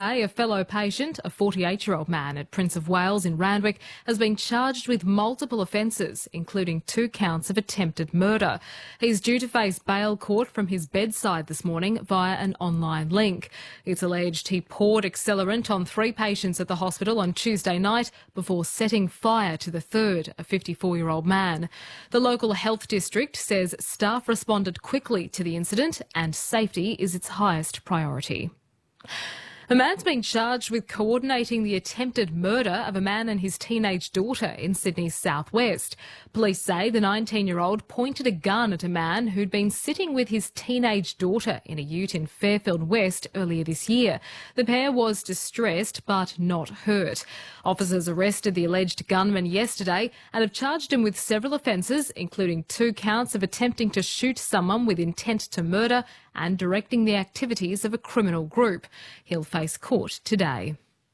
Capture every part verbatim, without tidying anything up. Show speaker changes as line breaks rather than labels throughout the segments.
Today, a fellow patient, a forty-eight-year-old man at Prince of Wales in Randwick, has been charged with multiple offences, including two counts of attempted murder. He's due to face bail court from his bedside this morning via an online link. It's alleged he poured accelerant on three patients at the hospital on Tuesday night before setting fire to the third, a fifty-four-year-old man. The local health district says staff responded quickly to the incident and safety is its highest priority. A man's been charged with coordinating the attempted murder of a man and his teenage daughter in Sydney's southwest. Police say the nineteen-year-old pointed a gun at a man who'd been sitting with his teenage daughter in a ute in Fairfield West earlier this year. The pair was distressed but not hurt. Officers arrested the alleged gunman yesterday and have charged him with several offences, including two counts of attempting to shoot someone with intent to murder and directing the activities of a criminal group. He'll face court today.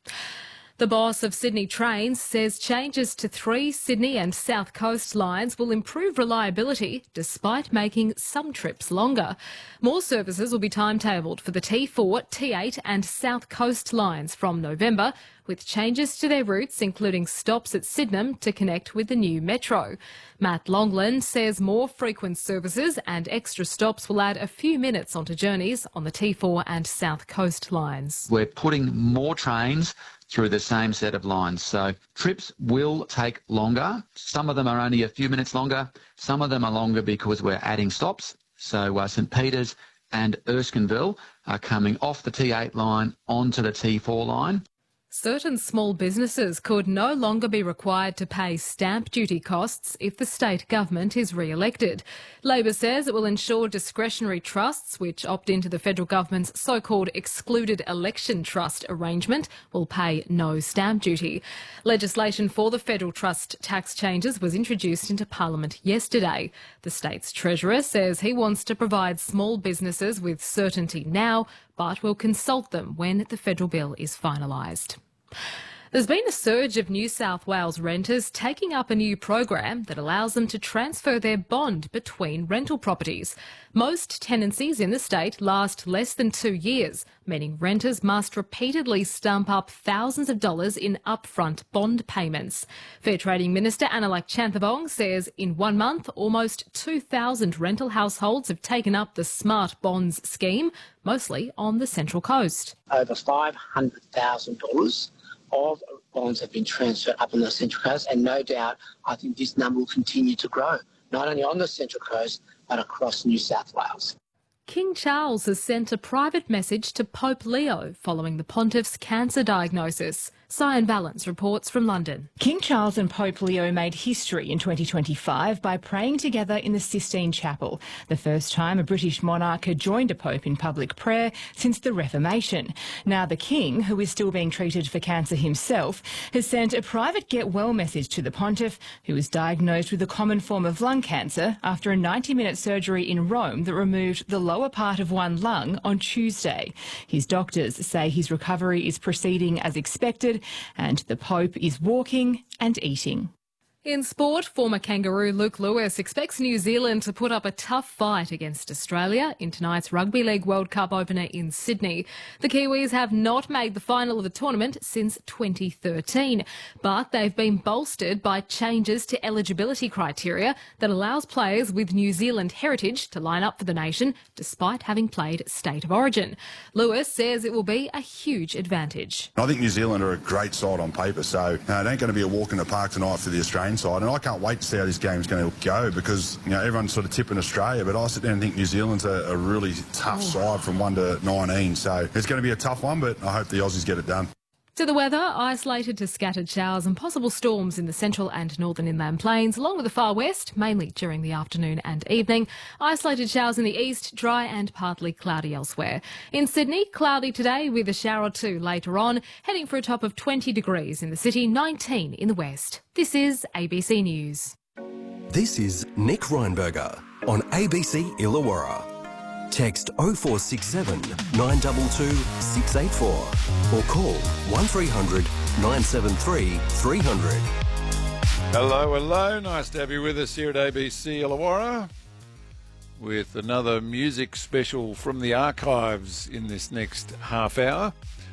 The boss of Sydney Trains says changes to three Sydney and South Coast lines will improve reliability despite making some trips longer. More services will be timetabled for the T four, T eight and South Coast lines from November, with changes to their routes including stops at Sydenham to connect with the new metro. Matt Longland says more frequent services and extra stops will add a few minutes onto journeys on the T four and South Coast lines.
We're putting more trains through the same set of lines. So trips will take longer. Some of them are only a few minutes longer. Some of them are longer because we're adding stops. So uh, St Peters and Erskineville are coming off the T eight line onto the T four line.
Certain small businesses could no longer be required to pay stamp duty costs if the state government is re-elected. Labor says it will ensure discretionary trusts, which opt into the federal government's so-called excluded election trust arrangement, will pay no stamp duty. Legislation for the federal trust tax changes was introduced into Parliament yesterday. The state's treasurer says he wants to provide small businesses with certainty now, but will consult them when the federal bill is finalised. There's been a surge of New South Wales renters taking up a new program that allows them to transfer their bond between rental properties. Most tenancies in the state last less than two years, meaning renters must repeatedly stump up thousands of dollars in upfront bond payments. Fair Trading Minister Analak Chanthabong says in one month, almost two thousand rental households have taken up the Smart Bonds scheme, mostly on the Central Coast.
Over five hundred thousand dollars of bonds have been transferred up on the Central Coast, and no doubt I think this number will continue to grow, not only on the Central Coast but across New South Wales.
King Charles has sent a private message to Pope Leo following the pontiff's cancer diagnosis. Cyan Valance reports from London.
King Charles and Pope Leo made history in twenty twenty-five by praying together in the Sistine Chapel, the first time a British monarch had joined a pope in public prayer since the Reformation. Now the King, who is still being treated for cancer himself, has sent a private get-well message to the pontiff, who was diagnosed with a common form of lung cancer after a ninety-minute surgery in Rome that removed the lower part of one lung on Tuesday. His doctors say his recovery is proceeding as expected, and the Pope is walking and eating.
In sport, former kangaroo Luke Lewis expects New Zealand to put up a tough fight against Australia in tonight's Rugby League World Cup opener in Sydney. The Kiwis have not made the final of the tournament since twenty thirteen, but they've been bolstered by changes to eligibility criteria that allows players with New Zealand heritage to line up for the nation despite having played State of Origin. Lewis says it will be a huge advantage.
I think New Zealand are a great side on paper, so uh, it ain't going to be a walk in the park tonight for the Australian side, and I can't wait to see how this game's going to go because, you know, everyone's sort of tipping Australia, but I sit there and think New Zealand's a, a really tough side from one to nineteen, so it's going to be a tough one, but I hope the Aussies get it done.
To the weather, isolated to scattered showers and possible storms in the central and northern inland plains, along with the far west, mainly during the afternoon and evening. Isolated showers in the east, dry and partly cloudy elsewhere. In Sydney, cloudy today with a shower or two later on, heading for a top of twenty degrees in the city, nineteen in the west. This is A B C News.
This is Nick Reinberger on A B C Illawarra. Text oh four six seven, nine two two, six eight four or call one three hundred, nine seven three, three hundred.
Hello, hello. Nice to have you with us here at A B C Illawarra with another music special from the archives in this next half hour.